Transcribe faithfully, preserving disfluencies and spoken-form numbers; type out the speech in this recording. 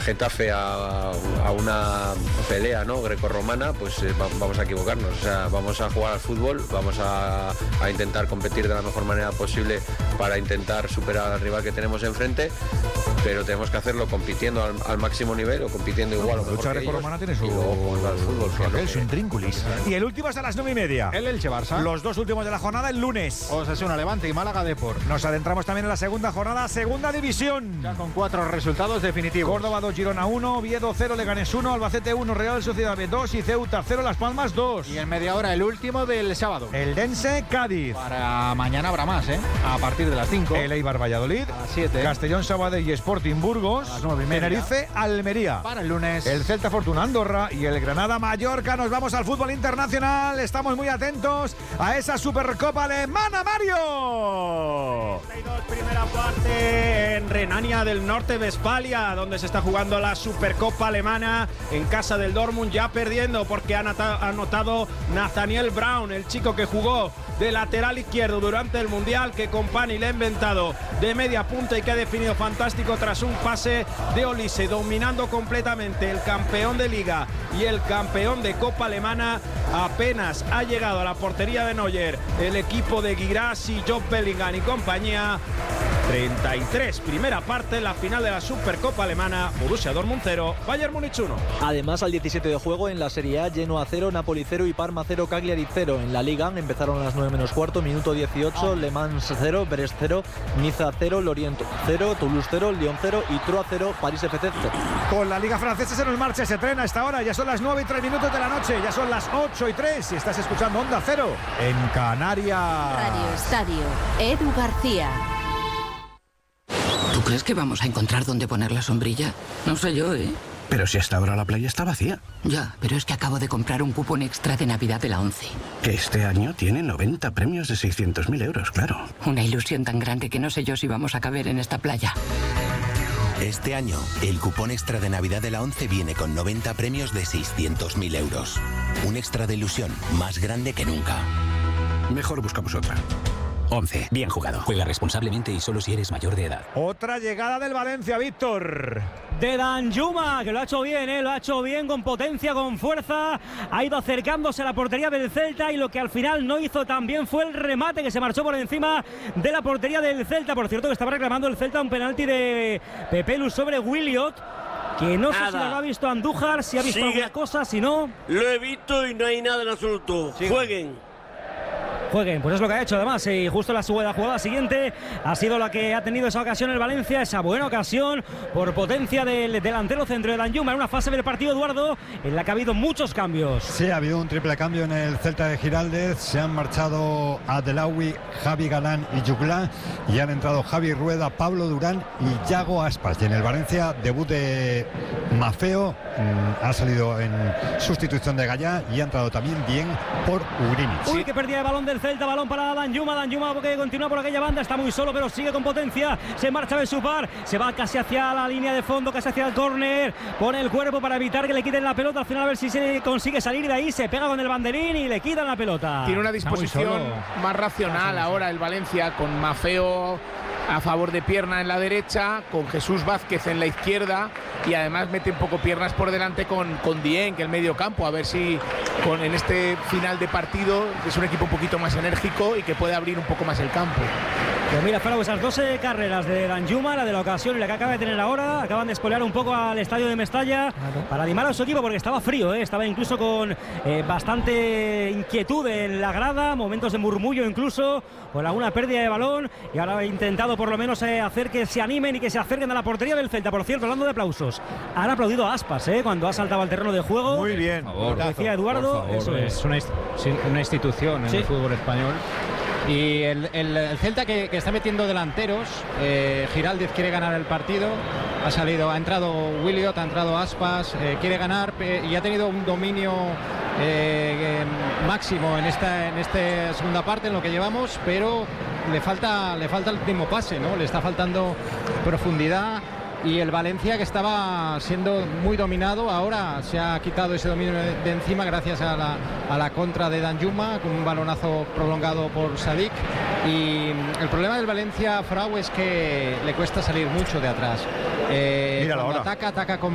Getafe a, a una pelea, ¿no?, grecorromana, pues eh, vamos a equivocarnos. O sea, vamos a jugar al fútbol, vamos a, a intentar competir de la mejor manera posible para intentar superar al rival que tenemos enfrente, pero tenemos que hacerlo compitiendo al, al máximo nivel o compitiendo igual no, o mejor lucha que grecorromana ellos, tiene su, y luego jugar al fútbol, su, que su, su intrínculis. Y el último es a las nueve y media. El Elche Barça. Los dos últimos de la jornada el lunes. Osasuna Levante y Málaga Depor. Nos adentramos también en la segunda jornada, segunda división. Ya con cuatro resultados definitivos. Córdoba dos, Girona uno, Oviedo cero, Leganés uno, Albacete uno, Real Sociedad B dos y Ceuta cero, Las Palmas dos. Y en media hora el último del sábado. El Dense Cádiz. Para mañana habrá más, ¿eh? A partir de las cinco. El Eibar Valladolid. A las siete. Castellón Sabadell y Sporting Burgos. A las nueve y media. Tenerife Almería. Para el lunes. El Celta Fortuna Andorra y el Granada Mallorca. Nos vamos al fútbol internacional. Estamos muy atentos a esa Supercopa alemana, Mario. treinta y dos, primera parte en Renania del Norte-Westfalia, donde se está jugando la Supercopa alemana en casa del Dortmund, ya perdiendo porque ha anotado Nathaniel Brown, el chico que jugó de lateral izquierdo durante el Mundial, que Company le ha inventado de media punta y que ha definido fantástico tras un pase de Olise, dominando completamente el campeón de Liga y el campeón de Copa alemana. Apenas ha llegado a la portería de Neuer el equipo de Guirassy, Job Bellingham y compañía. treinta y tres, primera parte, la final de la Supercopa alemana. Borussia Dortmund cero, Bayern Múnich uno. Además, al diecisiete de juego en la Serie A, Genoa cero, Napoli cero y Parma cero, Cagliari cero. En la Liga empezaron a las nueve menos cuarto, minuto dieciocho, Le Mans cero, Brest cero, Niza cero, Lorient cero, Toulouse cero, Lyon cero y Troyes cero, París F C cero. Con la Liga Francesa se nos marcha, se trena a esta hora. Ya son las nueve y tres minutos de la noche, ya son las ocho y tres y estás escuchando Onda Cero en Canarias. Radio Estadio, Edu García. ¿Tú crees que vamos a encontrar dónde poner la sombrilla? No sé yo, ¿eh? Pero si hasta ahora la playa está vacía. Ya, pero es que acabo de comprar un cupón extra de Navidad de la ONCE. Que este año tiene noventa premios de seiscientos mil euros, claro. Una ilusión tan grande que no sé yo si vamos a caber en esta playa. Este año, el cupón extra de Navidad de la ONCE viene con noventa premios de seiscientos mil euros. Un extra de ilusión más grande que nunca. Mejor buscamos otra. ONCE, bien jugado. Juega responsablemente y solo si eres mayor de edad. Otra llegada del Valencia, Víctor. De Danjuma, que lo ha hecho bien, ¿eh? Lo ha hecho bien, con potencia, con fuerza. Ha ido acercándose a la portería del Celta y lo que al final no hizo tan bien fue el remate, que se marchó por encima de la portería del Celta. Por cierto, que estaba reclamando el Celta un penalti de Pepelu sobre Williot, que no nada. sé si lo ha visto Andújar, si ha visto Sigue. alguna cosa, si no... Lo he visto y no hay nada en absoluto. Sigue. Jueguen. Jueguen, pues es lo que ha hecho además, y justo la jugada, jugada siguiente ha sido la que ha tenido esa ocasión el Valencia, esa buena ocasión por potencia del delantero centro de Danjuma, en una fase del partido, Eduardo, en la que ha habido muchos cambios. Sí, ha habido un triple cambio en el Celta de Giraldez, se han marchado Adelawi, Javi Galán y Jugla, y han entrado Javi Rueda, Pablo Durán y Yago Aspas, y en el Valencia debut de Mafeo, mmm, ha salido en sustitución de Gallá y ha entrado también bien por Urinic. Uy, que perdía el balón del Celta, balón para Danjuma, Danjuma que continúa por aquella banda, está muy solo pero sigue con potencia, se marcha Besupar, se va casi hacia la línea de fondo, casi hacia el córner, pone el cuerpo para evitar que le quiten la pelota, al final a ver si se consigue salir de ahí, se pega con el banderín y le quitan la pelota. Tiene una disposición más racional ahora el Valencia, con Mafeo a favor de pierna en la derecha, con Jesús Vázquez en la izquierda, y además mete un poco piernas por delante con, con Dieng, que el medio campo, a ver si con, en este final de partido es un equipo un poquito más enérgico y que puede abrir un poco más el campo. Pues mira, Faro, esas doce carreras de Danjuma, la de la ocasión y la que acaba de tener ahora, acaban de espolear un poco al estadio de Mestalla para animar a su equipo, porque estaba frío, ¿eh? Estaba incluso con eh, bastante inquietud en la grada, momentos de murmullo incluso, con alguna pérdida de balón, y ahora ha intentado por lo menos eh, hacer que se animen y que se acerquen a la portería del Celta. Por cierto, hablando de aplausos, han aplaudido a Aspas, ¿eh? Cuando ha saltado al terreno de juego. Muy bien. Por favor, decía Eduardo, por favor, eso es. es una, una institución en ¿Sí? el fútbol español. Y el, el, el Celta que, que está metiendo delanteros, eh, Giraldez quiere ganar el partido, ha salido, ha entrado Williot, ha entrado Aspas, eh, quiere ganar eh, y ha tenido un dominio eh, eh, máximo en esta, en esta segunda parte, en lo que llevamos, pero le falta, le falta el último pase, ¿no? Le está faltando profundidad. Y el Valencia, que estaba siendo muy dominado, ahora se ha quitado ese dominio de encima gracias a la, a la contra de Danjuma, con un balonazo prolongado por Sadik. Y el problema del Valencia, Frau, es que le cuesta salir mucho de atrás. Eh, Míralo cuando ahora. ataca, ataca con